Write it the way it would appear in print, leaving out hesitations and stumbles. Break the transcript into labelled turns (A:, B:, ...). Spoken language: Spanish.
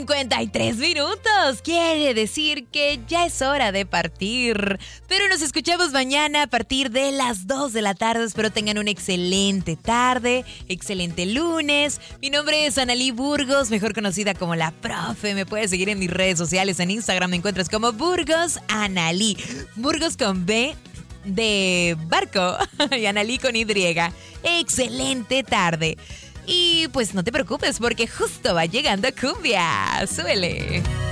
A: 53 minutos. Quiere decir que ya es hora de partir. Pero nos escuchamos mañana a partir de las 2 de la tarde. Espero tengan una excelente tarde, excelente lunes. Mi nombre es Analí Burgos, mejor conocida como La Profe. Me puedes seguir en mis redes sociales. En Instagram me encuentras como Burgos Analí. Burgos con B de barco y Analí con Y. Excelente tarde. Y pues no te preocupes porque justo va llegando cumbia. Suele.